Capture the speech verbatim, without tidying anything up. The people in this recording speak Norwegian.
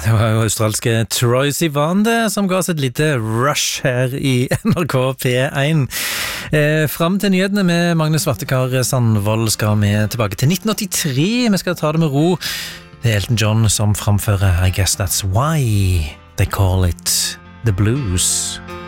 Det var jo australske Troye Sivan det, som ga oss et lite rush her i N R K P one. Eh, frem til nyhetene med Magnus Svartekar Sandvold skal vi tilbake til nitten åttitre. Vi skal ta det med ro. Det er Elton John som framfører I Guess That's Why They Call It The Blues.